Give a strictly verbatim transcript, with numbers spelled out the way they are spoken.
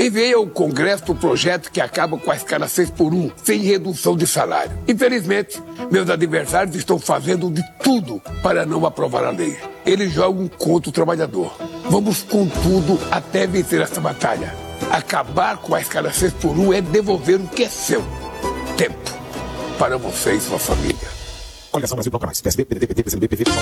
Enviei ao Congresso o projeto que acaba com a escala seis por um, sem redução de salário. Infelizmente, meus adversários estão fazendo de tudo para não aprovar a lei. Eles jogam contra o trabalhador. Vamos com tudo até vencer essa batalha. Acabar com a escala seis por um é devolver o que é seu. Tempo. Para você e sua família. Coligação Brasil Proclamais. P S D, P D T, P T, P C do B, P V,